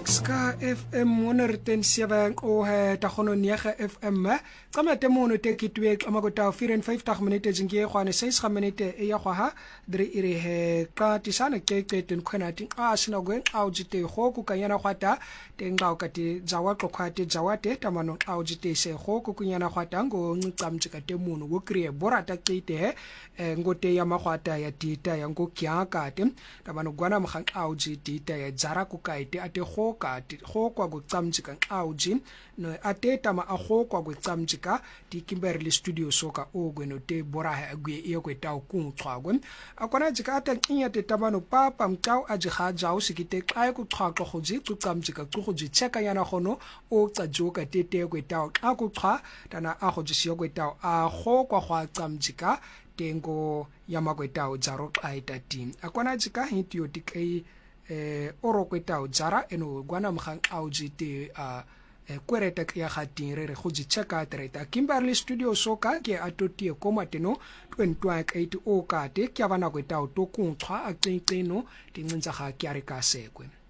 Ska FM 107 o he ta gono 9 FM tsama te mono te kitwe ama go ta 54 minute jinge gwane 6 minute e ya gwa dre ire he ka tisana ke ten khona ti a sina go a ujite go ku kanyana gwata te ngao ka ti jawa go khwate jawate tamano a ujite se go ku kunyana gwata ngo ncamjika te mono go kriye borata kete ngote ya magwata ya tita ya ngo kya ka te tamano gwana mgang a ujite ta ya jara ku kaite ate go kwa kucamjika auji no ateta ma agokwa kucamjika tikimberli studio soka ogweno te boraha agwe yekweta kunxwagwe akona jika ata kinya te tabano papa mtau ajiha jaw sikite xay kuxhaqo khoji kucamjika kuxhoji cheka yana khono o tsajoka tete kweta akuxha tana ahojisiyo kweta agokwa kwa camjika tengo yamakweta jaro xaita team akona jika hitio dikai oro kweta jara eno gwana mgang aujite kwereta ya khatin re go jitseka treta Kimberley studio soka ke atotie komateno 28 o ka te kya bana kweta to kunxwa a qiqino tincinza ga kyare ka sekwe